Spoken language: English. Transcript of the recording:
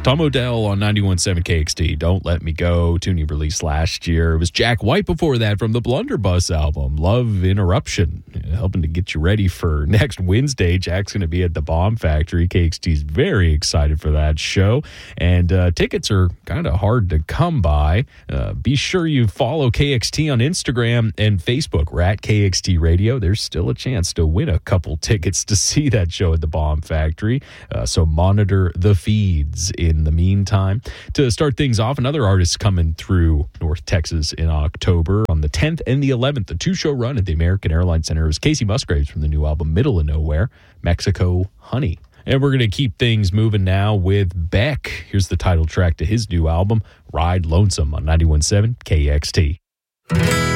Tom Odell on 91.7 KXT, Don't Let Me Go, tune he released last year. It was Jack White before that from the Blunderbuss album, Love Interruption, helping to get you ready for next Wednesday. Jack's going to be at the Bomb Factory. KXT's very excited for that show, and tickets are kind of hard to come by. Be sure you follow KXT on Instagram and Facebook. We're at KXT Radio. There's still a chance to win a couple tickets to see that show at the Bomb Factory, so monitor the feeds in the meantime. To start things off, another artist coming through North Texas in October on the 10th and the 11th, the two-show run at the American Airlines Center, is Casey Musgraves from the new album Middle of Nowhere, Mexico Honey. And we're going to keep things moving now with Beck. Here's the title track to his new album, Ride Lonesome, on 91.7 KXT.